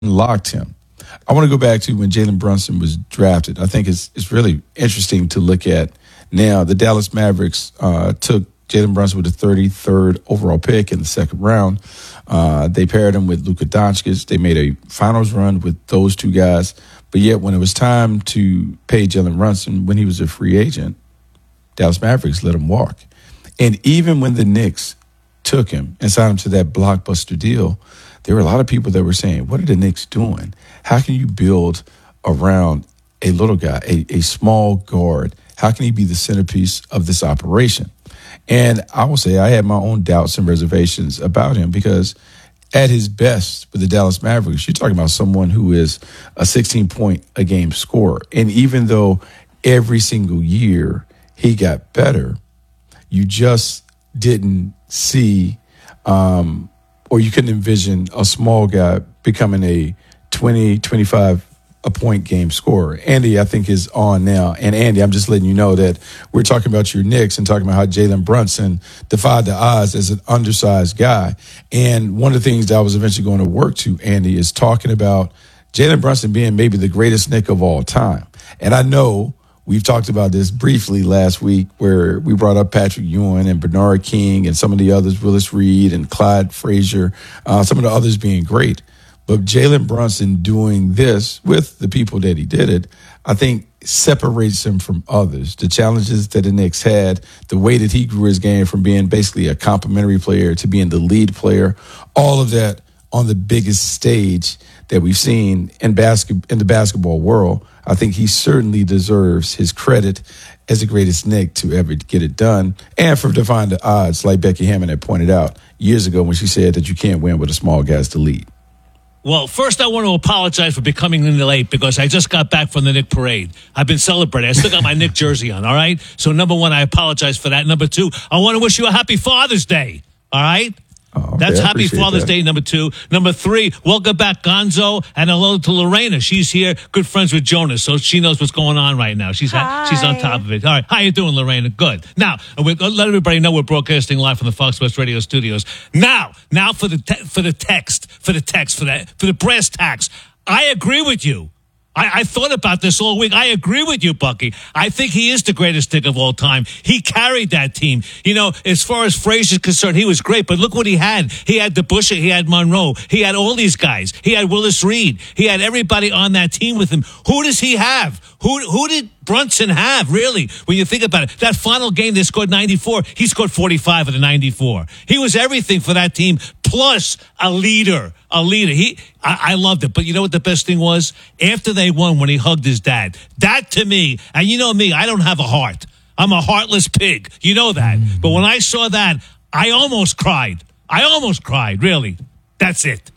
unlocked him. I want to go back to when Jalen Brunson was drafted. I think it's really interesting to look at now. The Dallas Mavericks took Jalen Brunson with the 33rd overall pick in the second round. They paired him with Luka Doncic. They made a finals run with those two guys. But yet when it was time to pay Jalen Brunson when he was a free agent, Dallas Mavericks let him walk. And even when the Knicks took him and signed him to that blockbuster deal, there were a lot of people that were saying, what are the Knicks doing? How can you build around a little guy, a small guard? How can he be the centerpiece of this operation? And I will say I had my own doubts and reservations about him because at his best with the Dallas Mavericks, you're talking about someone who is a 16-point-a-game scorer. And even though every single year he got better, you just didn't see or you couldn't envision a small guy becoming a 20, 25 a point game scorer. Andy, I think, is on now. And Andy, I'm just letting you know that we're talking about your Knicks and talking about how Jalen Brunson defied the odds as an undersized guy. And one of the things that I was eventually going to work to, Andy, is talking about Jalen Brunson being maybe the greatest Knick of all time. And I know we've talked about this briefly last week where we brought up Patrick Ewing and Bernard King and some of the others, Willis Reed and Clyde Frazier, some of the others being great. But Jalen Brunson doing this with the people that he did it, I think separates him from others. The challenges that the Knicks had, the way that he grew his game from being basically a complimentary player to being the lead player, all of that on the biggest stage that we've seen in the basketball world. I think he certainly deserves his credit as the greatest Knick to ever get it done and for defying the odds, like Becky Hammond had pointed out years ago when she said that you can't win with a small guy to lead. Well, first I want to apologize for becoming late because I just got back from the Knick parade. I've been celebrating. I still got my Knick jersey on, all right? So, number one, I apologize for that. Number two, I want to wish you a happy Father's Day, all right? Oh, okay. That's happy Father's that. Day, number two. Number three, welcome back, Gonzo, and hello to Lorena. She's here, good friends with Jonas, so she knows what's going on right now. She's on top of it. All right, how you doing, Lorena? Good. Now, let everybody know we're broadcasting live from the Fox West Radio studios. Now for the brass tacks. I agree with you. I thought about this all week. I agree with you, Bucky. I think he is the greatest Knick of all time. He carried that team. You know, as far as Frazier's concerned, he was great. But look what he had. He had DeBusschere. He had Monroe. He had all these guys. He had Willis Reed. He had everybody on that team with him. Who does he have? Who did Brunson have, really, when you think about it? That final game they scored 94, he scored 45 of the 94. He was everything for that team, plus a leader. I loved it. But you know what the best thing was? After they won, when he hugged his dad. That, to me, and you know me, I don't have a heart. I'm a heartless pig. You know that. But when I saw that, I almost cried. Really. That's it.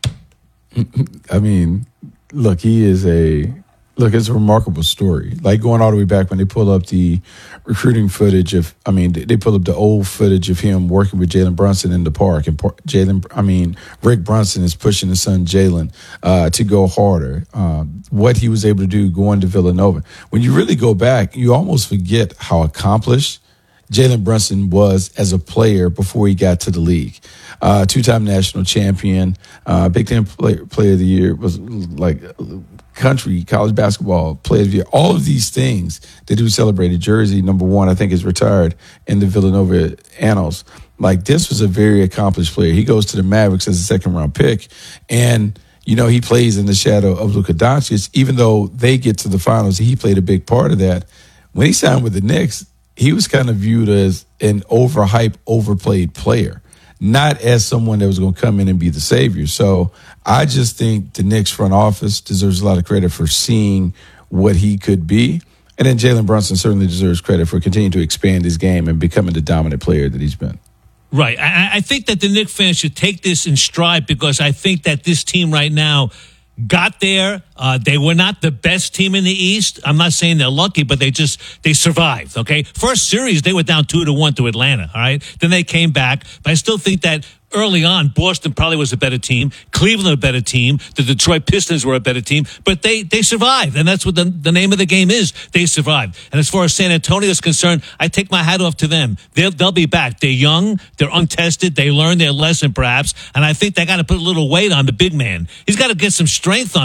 I mean, look, it's a remarkable story. Like going all the way back when they pull up the recruiting footage they pull up the old footage of him working with Jalen Brunson in the park. And Rick Brunson is pushing his son Jalen to go harder. What he was able to do going to Villanova. When you really go back, you almost forget how accomplished Jalen Brunson was as a player before he got to the league. Two-time national champion, Big Ten player of the year, was like country, college basketball player of the year. All of these things that he celebrated. Jersey, number one, I think, is retired in the Villanova annals. Like, this was a very accomplished player. He goes to the Mavericks as a second-round pick, and you know, he plays in the shadow of Luka Doncic. Even though they get to the finals, he played a big part of that. When he signed with the Knicks, he was kind of viewed as an overhyped, overplayed player, not as someone that was going to come in and be the savior. So I just think the Knicks front office deserves a lot of credit for seeing what he could be. And then Jalen Brunson certainly deserves credit for continuing to expand his game and becoming the dominant player that he's been. Right. I think that the Knicks fans should take this in stride because I think that this team right now got there. They were not the best team in the East. I'm not saying they're lucky, but they survived, okay? First series, they were down 2-1 to Atlanta, all right? Then they came back. But I still think that early on, Boston probably was a better team. Cleveland a better team. The Detroit Pistons were a better team. But they survived, and that's what the name of the game is. They survived. And as far as San Antonio is concerned, I take my hat off to them. They'll be back. They're young. They're untested. They learned their lesson, perhaps. And I think they got to put a little weight on the big man. He's got to get some strength on